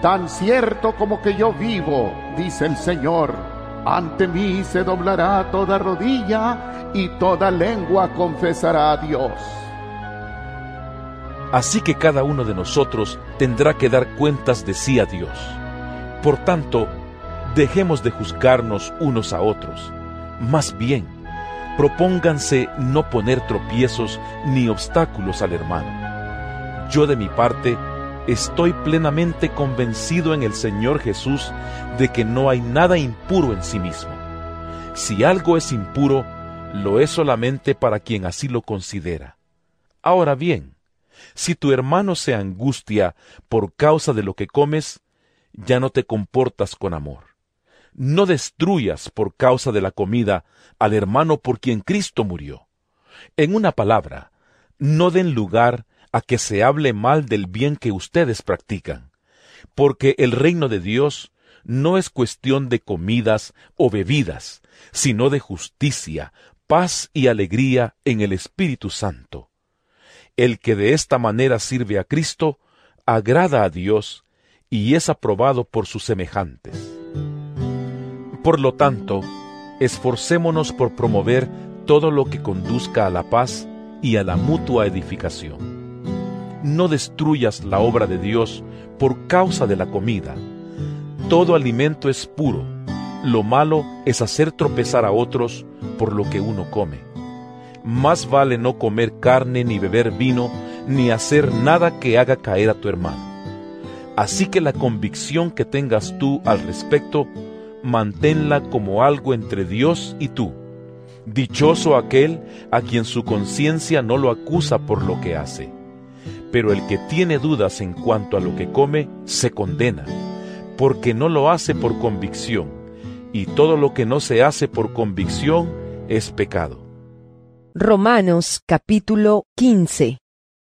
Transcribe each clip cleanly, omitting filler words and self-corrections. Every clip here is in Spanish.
Tan cierto como que yo vivo, dice el Señor, ante mí se doblará toda rodilla y toda lengua confesará a Dios. Así que cada uno de nosotros tendrá que dar cuentas de sí a Dios. Por tanto, dejemos de juzgarnos unos a otros. Más bien, propónganse no poner tropiezos ni obstáculos al hermano. Yo de mi parte, estoy plenamente convencido en el Señor Jesús de que no hay nada impuro en sí mismo. Si algo es impuro, lo es solamente para quien así lo considera. Ahora bien, si tu hermano se angustia por causa de lo que comes, ya no te comportas con amor. No destruyas por causa de la comida al hermano por quien Cristo murió. En una palabra, no den lugar a que se hable mal del bien que ustedes practican, porque el reino de Dios no es cuestión de comidas o bebidas, sino de justicia, paz y alegría en el Espíritu Santo. El que de esta manera sirve a Cristo, agrada a Dios y es aprobado por sus semejantes. Por lo tanto, esforcémonos por promover todo lo que conduzca a la paz y a la mutua edificación. No destruyas la obra de Dios por causa de la comida. Todo alimento es puro. Lo malo es hacer tropezar a otros por lo que uno come. Más vale no comer carne, ni beber vino, ni hacer nada que haga caer a tu hermano. Así que la convicción que tengas tú al respecto, manténla como algo entre Dios y tú. Dichoso aquel a quien su conciencia no lo acusa por lo que hace. Pero el que tiene dudas en cuanto a lo que come, se condena, porque no lo hace por convicción, y todo lo que no se hace por convicción es pecado. Romanos capítulo 15.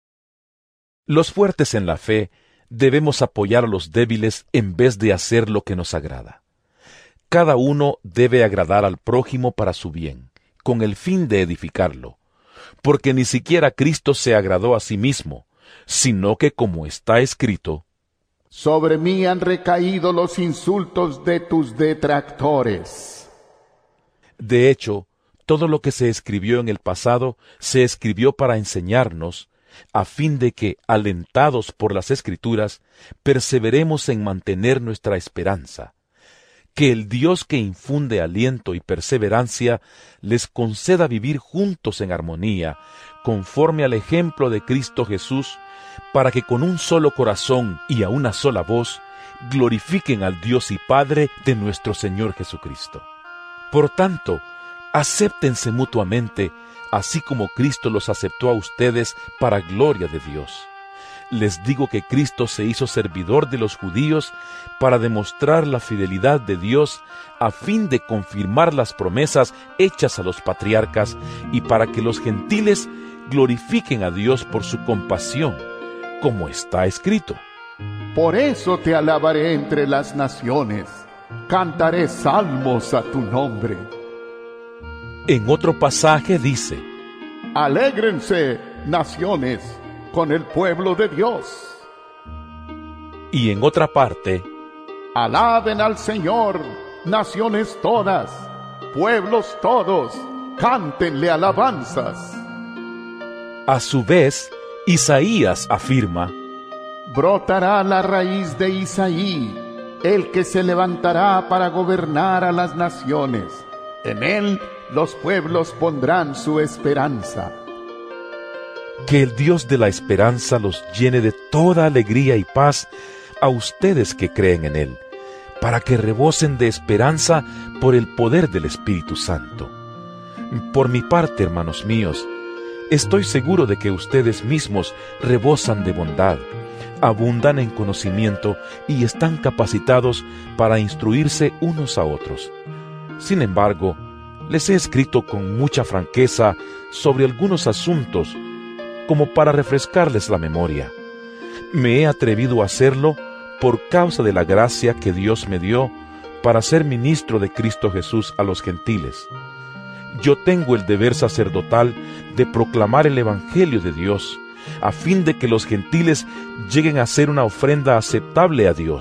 Los fuertes en la fe debemos apoyar a los débiles en vez de hacer lo que nos agrada. Cada uno debe agradar al prójimo para su bien, con el fin de edificarlo, porque ni siquiera Cristo se agradó a sí mismo, sino que, como está escrito, sobre mí han recaído los insultos de tus detractores. De hecho, todo lo que se escribió en el pasado se escribió para enseñarnos, a fin de que, alentados por las Escrituras, perseveremos en mantener nuestra esperanza. Que el Dios que infunde aliento y perseverancia les conceda vivir juntos en armonía, conforme al ejemplo de Cristo Jesús, para que con un solo corazón y a una sola voz glorifiquen al Dios y Padre de nuestro Señor Jesucristo. Por tanto, acéptense mutuamente, así como Cristo los aceptó a ustedes para gloria de Dios. Les digo que Cristo se hizo servidor de los judíos para demostrar la fidelidad de Dios a fin de confirmar las promesas hechas a los patriarcas y para que los gentiles glorifiquen a Dios por su compasión, como está escrito. Por eso te alabaré entre las naciones, cantaré salmos a tu nombre. En otro pasaje dice, alégrense, naciones, con el pueblo de Dios. Y en otra parte, alaben al Señor, naciones todas, pueblos todos, cántenle alabanzas. A su vez, Isaías afirma, brotará la raíz de Isaí, el que se levantará para gobernar a las naciones. En él los pueblos pondrán su esperanza. Que el Dios de la esperanza los llene de toda alegría y paz a ustedes que creen en Él, para que rebosen de esperanza por el poder del Espíritu Santo. Por mi parte, hermanos míos, estoy seguro de que ustedes mismos rebosan de bondad, abundan en conocimiento y están capacitados para instruirse unos a otros. Sin embargo, les he escrito con mucha franqueza sobre algunos asuntos, como para refrescarles la memoria. Me he atrevido a hacerlo por causa de la gracia que Dios me dio para ser ministro de Cristo Jesús a los gentiles. Yo tengo el deber sacerdotal de proclamar el Evangelio de Dios, a fin de que los gentiles lleguen a ser una ofrenda aceptable a Dios.